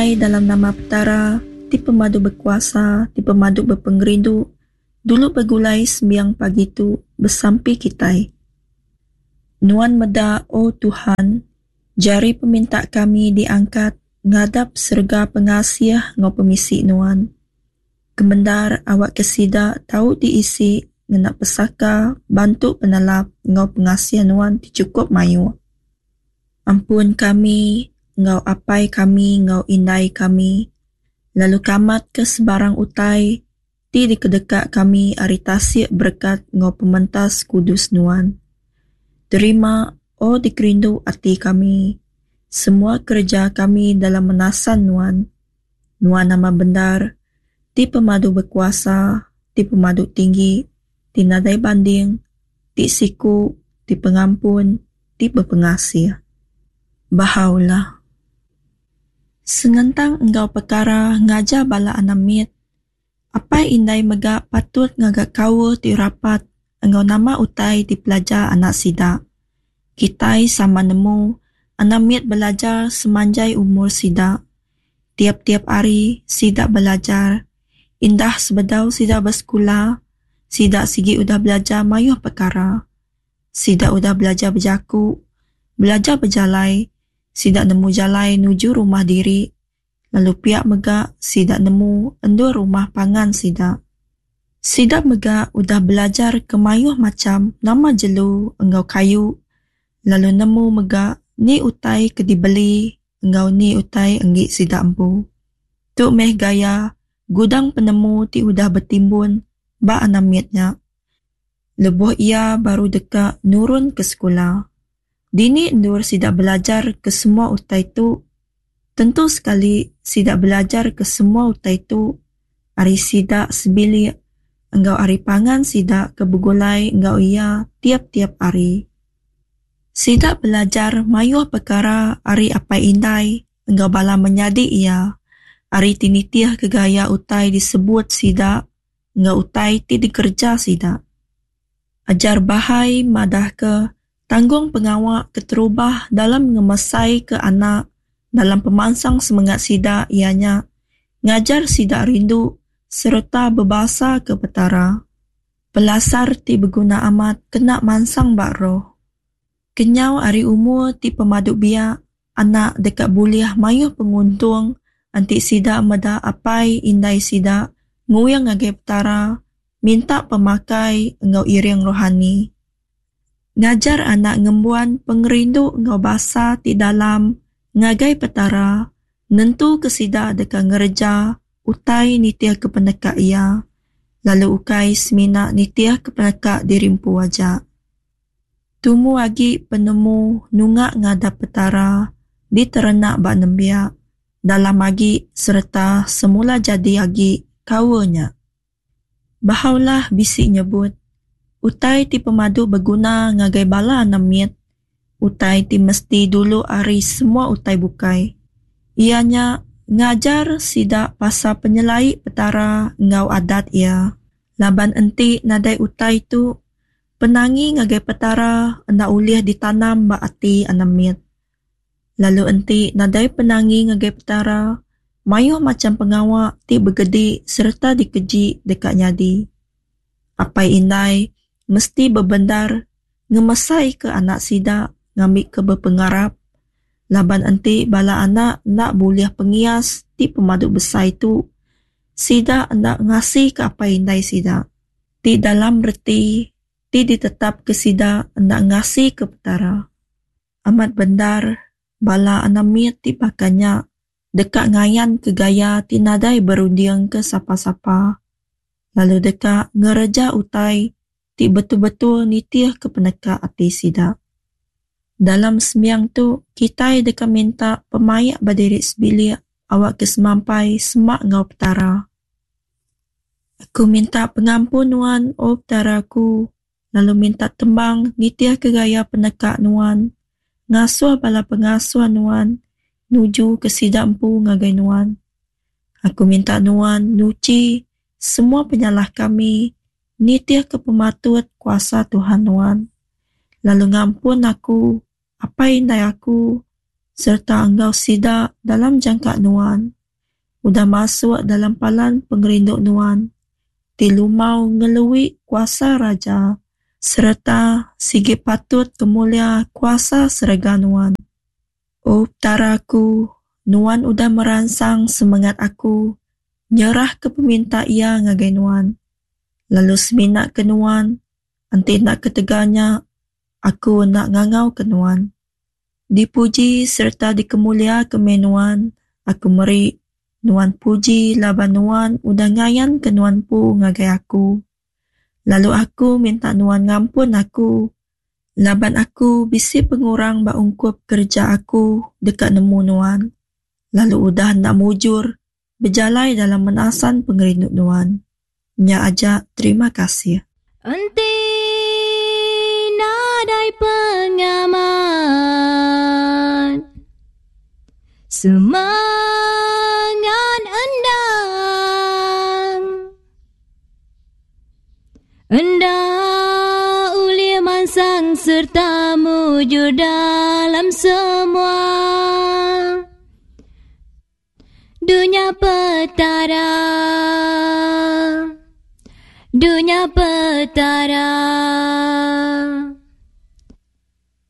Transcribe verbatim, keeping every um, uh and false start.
dalam nama Petara, ti pemadu berkuasa, ti pemadu berpengerindu, dulu bergulai sembiang pagi tu bersampi kitai. Nuan meda, oh Tuhan, jari peminta kami diangkat, ngadap serga pengasih ngau pemisi Nuan. Kemendar awak kesida tahu diisi, ngenak pesaka, bantu penelap ngau pengasih Nuan ti cukup mayu. Ampun kami, ngau apai kami, ngau indai kami, lalu kamat ke sebarang utai, ti di kedekak kami aritasi berkat ngau pementas kudus Nuan. Terima, oh dikerindu hati kami, semua kerja kami dalam menasan Nuan. Nuan nama bendar, ti pemadu berkuasa, ti pemadu tinggi, ti nadai banding, ti siku, ti pengampun, ti berpengasih. Bahaulah. Senentang engkau perkara ngaja bala anamit, apa indai mega patut ngagak kawa ti rapat, engkau nama utai ti pelajar anak sida. Kitai sama nemu, anamit belajar semanjai umur sida. Tiap-tiap hari sida belajar, indah sebedau sida bersekolah, sida sigi udah belajar mayuh perkara. Sida udah belajar berjaku, belajar berjalai, sida nemu jalai nuju rumah diri, lalu piak mega sida nemu endur rumah pangan sida. Sida mega udah belajar kemayuh macam nama jelu enggau kayu, lalu nemu mega ni utai ke dibeli, enggau ni utai enggi sida empu. Tuk meh gaya, gudang penemu ti udah bertimbun, ba anamitnya. Lebuh ia baru deka nurun ke sekolah. Dini endur sida belajar ke semua utai tu. Tentu sekali sida belajar ke semua utai tu. Ari sida sebili, enggau ari pangan sida ke begulai enggau ia tiap-tiap hari. Sida belajar mayuh perkara ari apa indai, enggau bala menyadi ia. Ari tinitiah kegaya utai disebut sida, enggau utai ti dikerja sida. Ajar bahai madah ke, tanggung pengawak keterubah dalam ngemesai ke anak, dalam pemansang semangat sida ianya, ngajar sida rindu, serta berbahasa ke petara. Pelasar ti berguna amat, kena mansang bak roh. Kenyau ari umur ti pemaduk biak, anak dekat buliah mayuh penguntung, anti sida meda apai indai sida, nguyang ngagai petara, minta pemakai engau iring rohani. Ngajar anak ngembuan pengerindu engau basa ti dalam, ngagai petara, nentu kesida dekat ngerja, utai nitiah kepenekak ia, lalu ukai semina nitiah kepenekak dirimpu wajak. Tumu agi penemu nungak ngadap petara, di terenak bak nembiak, dalam agi serta semula jadi agi kawanya. Bahaulah bisi nyebut, utai ti pemadu berguna ngagai bala anamit, utai ti mesti dulu ari semua utai bukai. Ianya ngajar sida pasal penyelai petara ngau adat ia. Laban enti nadai utai tu, penangi ngagai petara enda uliah ditanam ba ati anamit. Lalu enti nadai penangi ngagai petara, mayuh macam pengawak ti bergedi serta dikeji dekat nyadi. Apai indai, mesti berbendar, ngemesai ke anak sida, ngambil ke berpengarap. Laban enti bala anak nak buliah pengias ti pemaduk besar itu, sida nak ngasih ke apa indai sida. Ti dalam reti, ti ditetap ke sida nak ngasih ke petara. Amat bendar, bala anamit ti pakanya, dekat ngayan ke gaya ti nadai berundiang ke sapa-sapa. Lalu dekat ngereja utai, ti betul-betul nitiah ke peneka hati sida. Dalam sembiang tu, kita dekat minta pemayak berdiri sebilik, awak kesemampai semak ngau petara. Aku minta pengampun Nuan, oh petaraku, lalu minta tembang nitiah ke gaya peneka Nuan, ngasuh bala pengasuh Nuan, nuju ke sida empu ngagai Nuan. Aku minta Nuan nuci semua penyalah kami, nitiah ke pematut kuasa Tuhan Nuan. Lalu ngampun aku, apa indai aku, serta enggau sida dalam jangka nuan. Udah masuk dalam palan pengerinduk nuan. Tilumau ngelui kuasa raja, serta sige patut kemulia kuasa serega nuan. Oh taraku, nuan udah merangsang semangat aku, nyerah ke peminta ia ngagai nuan. Lalu seminak ke nuan, anti nak keteganya, aku nak ngangau ke nuan. Dipuji serta dikemulia ke menuan, aku meri, nuan puji laban nuan udah ngayan ke nuan pu ngagai aku. Lalu aku minta nuan ngampun aku, laban aku bisi pengurang ba ungkup kerja aku dekat nemu nuan. Lalu udah nak mujur, berjalai dalam menasan pengerinduk nuan. Nya aja terima kasih. Enti nadai pengaman, semangat endang, endang uli mansang serta mujur dalam semua dunia petara, dunia petara.